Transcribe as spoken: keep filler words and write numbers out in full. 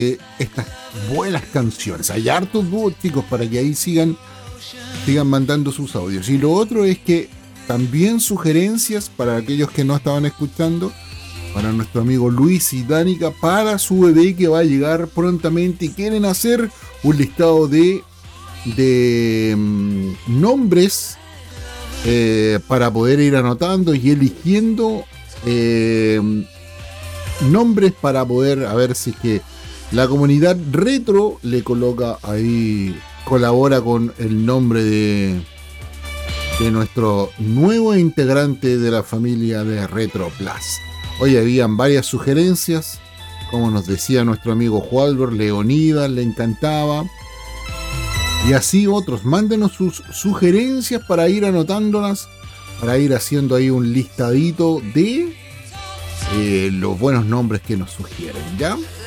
eh, estas buenas canciones. Hay hartos dúos, chicos, para que ahí sigan, sigan mandando sus audios. Y lo otro es que también sugerencias para aquellos que no estaban escuchando, para nuestro amigo Luis y Danica, para su bebé que va a llegar prontamente y quieren hacer un listado de, de um, nombres eh, para poder ir anotando y eligiendo eh, nombres para poder, a ver si es que la comunidad retro le coloca ahí, colabora con el nombre de, de nuestro nuevo integrante de la familia de Retro Plus. Hoy habían varias sugerencias, como nos decía nuestro amigo Walber, Leonidas le encantaba, y así otros. Mándenos sus sugerencias para ir anotándolas, para ir haciendo ahí un listadito de eh, los buenos nombres que nos sugieren, ¿ya?